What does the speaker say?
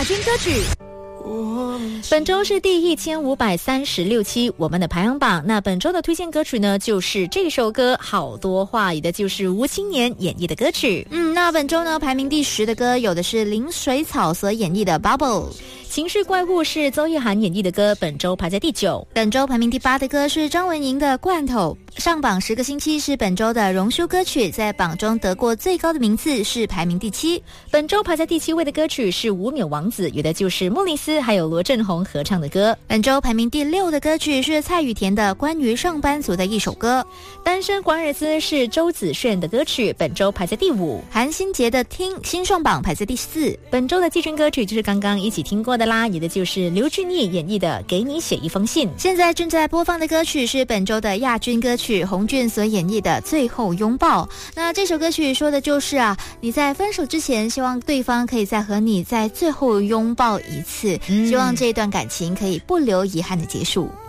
亚军歌曲。本周是第1536期我们的排行榜，那本周的推荐歌曲呢，就是这首歌好多话，也的就是吴青年演绎的歌曲。 那本周呢排名第10的歌有的是林水草所演绎的 Bubble， 情绪怪物是邹叶涵演绎的歌，本周排在第9。 本周排名第8的歌是张文宁的罐头，上榜10个星期，是本周的荣休歌曲，在榜中得过最高的名次，是排名第7。 本周排在第7位的歌曲是无冕王子，有的就是莫里斯还有罗振宏合唱的歌。 本周排名第6的歌曲是蔡雨田的关于上班族的一首歌。 单身广日子是周子炫的歌曲，本周排在第5。 韩新杰的听新上榜排在第4。 本周的季军歌曲就是刚刚一起听过的啦，也的就是刘俊毅演绎的给你写一封信。 现在正在播放的歌曲是本周的亚军歌曲，洪俊所演绎的最后拥抱。那这首歌曲说的就是你在分手之前希望对方可以再和你在最后拥抱一次，希望这段感情可以不留遗憾的结束。